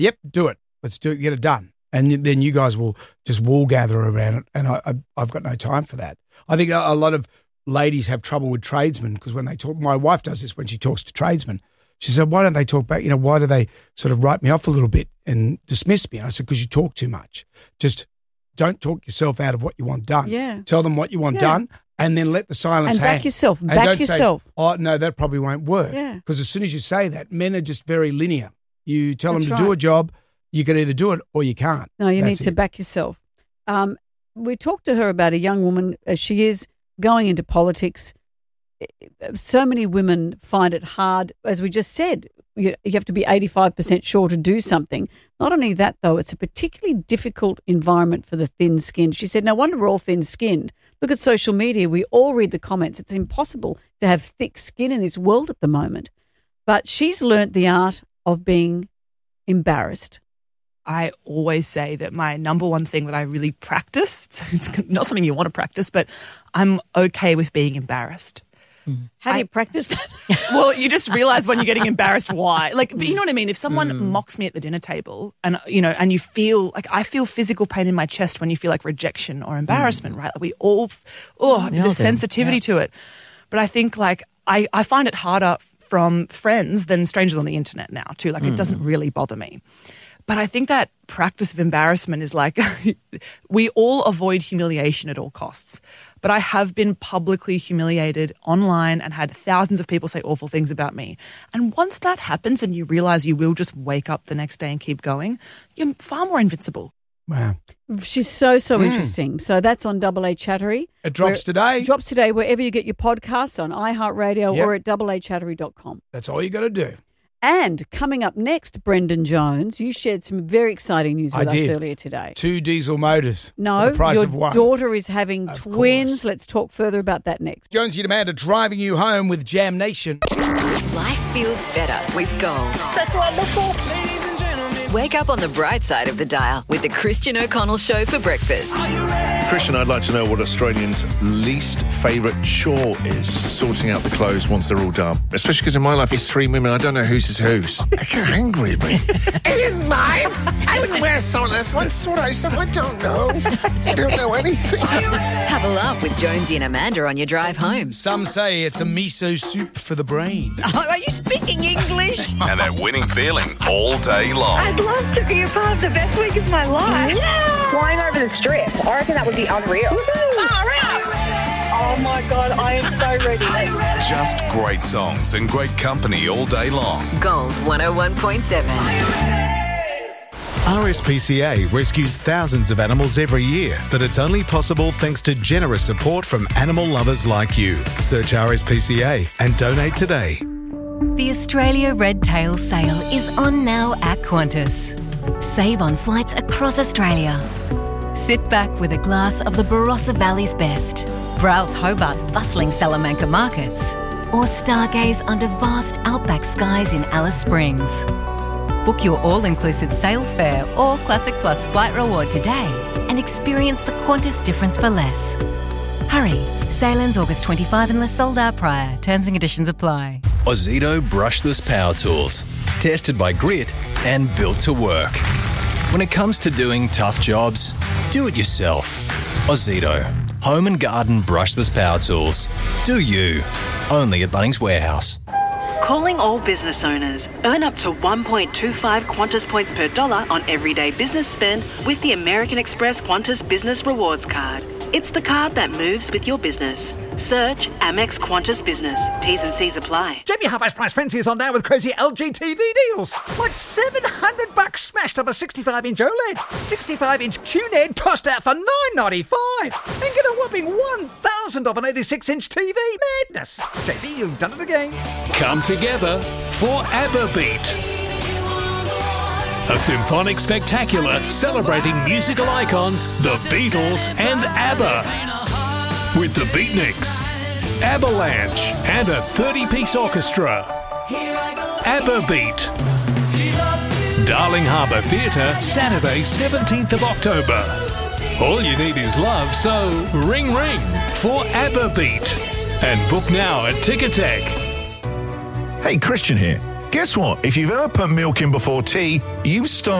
yep, do it. Let's do it, get it done. And then you guys will just wall gather around it, and I've got no time for that. I think a lot of ladies have trouble with tradesmen because when they talk, my wife does this when she talks to tradesmen. She said, why don't they talk back? Why do they sort of write me off a little bit and dismiss me? And I said, because you talk too much. Just don't talk yourself out of what you want done. Yeah. Tell them what you want done and then let the silence hang. And back yourself. And back don't yourself. Say, oh, no, that probably won't work. Yeah. Because as soon as you say that, men are just very linear. You tell That's them to do a job, you can either do it or you can't. No, you That's need to back yourself. We talked to her about a young woman as she is going into politics. So many women find it hard, as we just said. You have to be 85% sure to do something. Not only that, though, it's a particularly difficult environment for the thin-skinned. She said, no wonder we're all thin-skinned. Look at social media. We all read the comments. It's impossible to have thick skin in this world at the moment. But she's learnt the art of being embarrassed. I always say that my number one thing that I really practice, it's not something you want to practice, but I'm okay with being embarrassed. How do you practice that? Well, you just realize when you're getting embarrassed why. But you know what I mean? If someone mocks me at the dinner table and you feel like I feel physical pain in my chest when you feel like rejection or embarrassment, right? Like we all, the sensitivity to it. But I think I find it harder from friends than strangers on the internet now too. Like it doesn't really bother me. But I think that practice of embarrassment is like we all avoid humiliation at all costs. But I have been publicly humiliated online and had thousands of people say awful things about me. And once that happens and you realize you will just wake up the next day and keep going, you're far more invincible. Wow. She's so interesting. So that's on Double A Chattery. It drops today. It drops today wherever you get your podcasts, on iHeartRadio or at doubleachattery.com. That's all you got to do. And coming up next, Brendan Jones, you shared some very exciting news with us earlier today. 2 diesel motors No, for the price your of one. daughter is having twins. Course. Let's talk further about that next. Jonesy and Amanda driving you home with Jam Nation. Life feels better with Gold. That's wonderful. Wake up on the bright side of the dial with the Christian O'Connell Show for breakfast. Christian, I'd like to know what Australians' least favourite chore is. Sorting out the clothes once they're all done. Especially because in my life, it's 3 women. I don't know whose is whose. I get angry at me. It is mine. I wouldn't wear some of this one. Sort out some. I don't know. I don't know anything. Have a laugh with Jonesy and Amanda on your drive home. Some say it's a miso soup for the brain. Are you speaking English? And that winning feeling all day long. I'd love to be a part of the best week of my life. Yeah. Flying over the strip. I reckon that would be unreal. Oh my God, I am so ready. Just great songs and great company all day long. Gold 101.7. RSPCA rescues thousands of animals every year, but it's only possible thanks to generous support from animal lovers like you. Search RSPCA and donate today. The Australia Red Tail Sale is on now at Qantas. Save on flights across Australia. Sit back with a glass of the Barossa Valley's best. Browse Hobart's bustling Salamanca markets. Or stargaze under vast outback skies in Alice Springs. Book your all-inclusive sail fare or Classic Plus flight reward today and experience the Qantas difference for less. Hurry, sail ends August 25 unless sold out prior. Terms and conditions apply. Ozito brushless power tools. Tested by Grit and built to work. When it comes to doing tough jobs, do it yourself. Ozito. Home and garden brushless power tools. Do you. Only at Bunnings Warehouse. Calling all business owners. Earn up to 1.25 Qantas points per dollar on everyday business spend with the American Express Qantas Business Rewards Card. It's the card that moves with your business. Search Amex Qantas Business. T's and C's apply. Jamie Half-Ice Price Frenzy is on now with crazy LG TV deals. Like $700 smashed off a 65-inch OLED. 65-inch QNED tossed out for $9.95. And get a whopping $1,000 off an 86-inch TV. Madness. JB, you've done it again. Come together for ABBA Beat. A symphonic spectacular celebrating musical icons, the Beatles and ABBA. With the Beatniks, Avalanche and a 30-piece orchestra. ABBA Beat. Darling Harbour Theatre, Saturday 17th of October. All you need is love, so ring ring for ABBA Beat. And book now at Ticketek. Hey, Christian here. Guess what? If you've ever put milk in before tea, you've started